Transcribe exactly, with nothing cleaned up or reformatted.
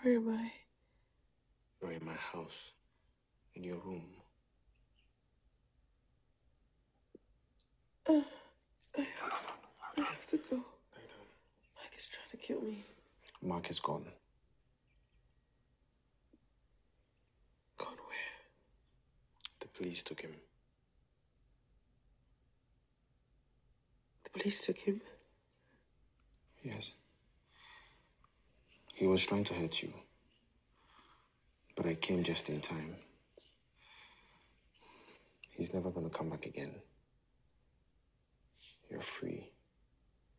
Where am I? You're in my house. In your room. Uh, I, have, I have to go. I know. Mike is trying to kill me. Mark is gone. Gone where? The police took him. The police took him? Yes. He was trying to hurt you. But I came just in time. He's never going to come back again. You're free.